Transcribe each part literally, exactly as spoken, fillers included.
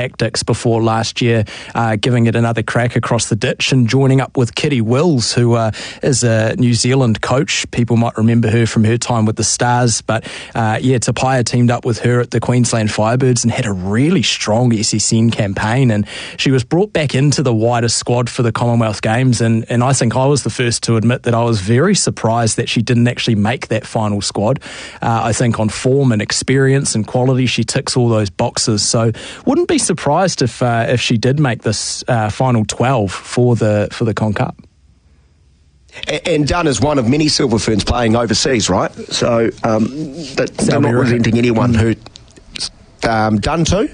tactics before last year, uh, giving it another crack across the ditch and joining up with Kitty Wills, who uh, is a New Zealand coach. People might remember her from her time with the Stars, but uh, yeah, Tapaya teamed up with her at the Queensland Firebirds and had a really strong S S N campaign, and she was brought back into the wider squad for the Commonwealth Games, and, and I think I was the first to admit that I was very surprised that she didn't actually make that final squad. Uh, I think on form and experience and quality, she ticks all those boxes, so wouldn't be surprised if uh, if she did make this uh, final twelve for the for the Con Cup. And Dunn is one of many Silver Ferns playing overseas, right? So um, that, they're not representing anyone who um, Dunn too.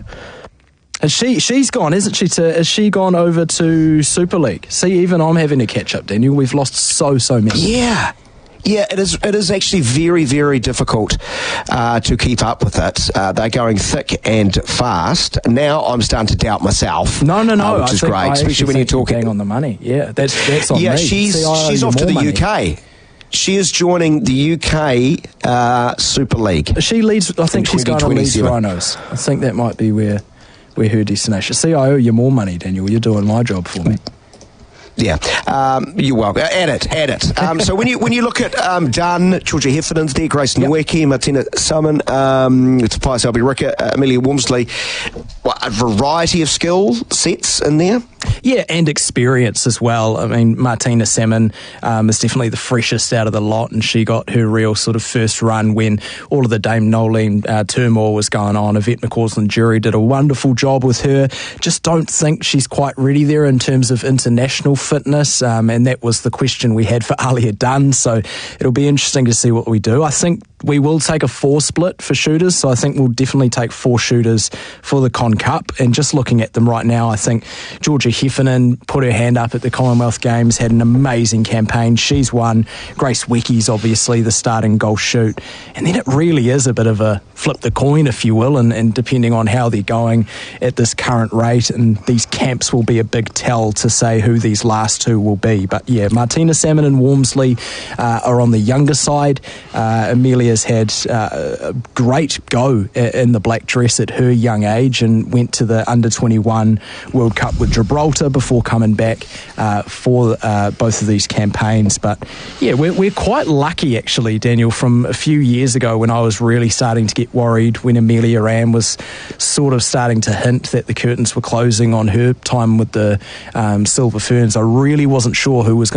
And she she's gone, isn't she? To has she gone over to Super League? See, even I'm having to catch up, Daniel. We've lost so so many. Yeah. Yeah, it is. It is actually very, very difficult uh, to keep up with it. Uh, they're going thick and fast. Now I'm starting to doubt myself. No, no, no. Uh, which I is think, great, I especially when you're talking on the money. Yeah, that's that's on yeah, me. she's See, she's off to the money. U K. She is joining the U K uh, Super League. She leads. I think she's going to Leeds Rhinos. I think that might be where where her destination. See, I owe you more money, Daniel. You're doing my job for me. Yeah, um, you're welcome. Add it, add it. Um, so when you when you look at um, Dunn, Georgia Heffernan's there, Grace yep. Nweke, Martina Salmon, um, Tapaya Selby-Ricker, uh, Amelia Wormsley, what, a variety of skill sets in there? Yeah, and experience as well. I mean, Martina Salmon um, is definitely the freshest out of the lot, and she got her real sort of first run when all of the Dame Nolene uh, turmoil was going on. Yvette McCausland-Jury did a wonderful job with her. Just don't think she's quite ready there in terms of international fitness, um, and that was the question we had for Alia Dunn, so it'll be interesting to see what we do. I think we will take a four split for shooters, so I think we'll definitely take four shooters for the Con Cup, and just looking at them right now, I think Georgia Heffernan put her hand up at the Commonwealth Games, had an amazing campaign. She's won. Grace Nwike's obviously the starting goal shoot, and then it really is a bit of a flip the coin, if you will, and, and depending on how they're going at this current rate, and these camps will be a big tell to say who these last two will be. But yeah, Martina Salmon and Wormsley uh, are on the younger side. Uh, Amelia's had uh, a great go in the black dress at her young age and went to the under twenty-one World Cup with Gibraltar before coming back uh, for uh, both of these campaigns. But yeah, we're, we're quite lucky actually, Daniel, from a few years ago when I was really starting to get worried, when Amelia Ram was sort of starting to hint that the curtains were closing on her time with the um, Silver Ferns. I really wasn't sure who was going